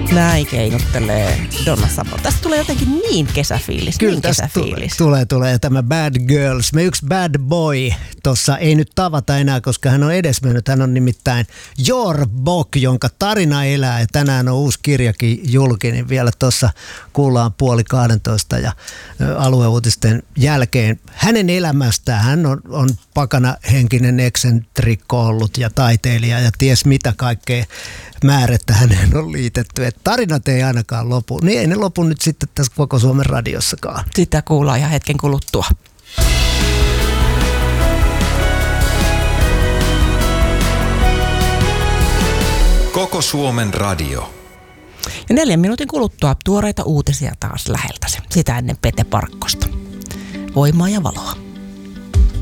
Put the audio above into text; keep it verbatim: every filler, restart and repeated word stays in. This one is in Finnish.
Näin keinuttelee Donna Summer. Tästä tulee jotenkin niin kesäfiilis. Kyllä niin tästä kesäfiilis. tulee, tulee tämä Bad Girls. Me yksi bad boy tuossa ei nyt tavata enää, koska hän on edesmennyt. Hän on nimittäin Jor Bok, jonka tarina elää ja tänään on uusi kirjakin julki, niin vielä tuossa kuullaan puoli kahdentoista ja alueuutisten jälkeen. Hänen elämästään hän on, on pakana henkinen eksentrikko ollut ja taiteilija ja ties mitä kaikkea määrettä häneen on liitetty. Et tarinat ei ainakaan lopu. Niin ei ne lopu nyt sitten tässä Koko Suomen radiossakaan. Sitä kuullaan ihan hetken kuluttua. Koko Suomen radio. Ja neljän minuutin kuluttua tuoreita uutisia taas läheltäsi. Sitä ennen Pete Parkkosta. Voimaa ja valoa.